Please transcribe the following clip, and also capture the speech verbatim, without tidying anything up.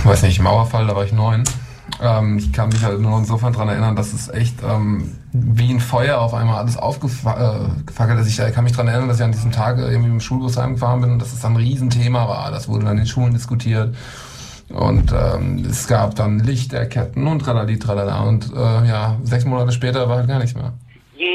weiß nicht, Mauerfall, da war ich neun. Ähm, ich kann mich halt nur insofern dran erinnern, dass es echt ähm, wie ein Feuer auf einmal alles aufgefackelt ist. Ich kann mich dran erinnern, dass ich an diesem Tag irgendwie mit dem Schulbus heimgefahren bin und dass es dann ein Riesenthema war. Das wurde dann in den Schulen diskutiert. Und ähm, es gab dann Lichterketten und tralali tralala. Und äh, ja, sechs Monate später war halt gar nichts mehr.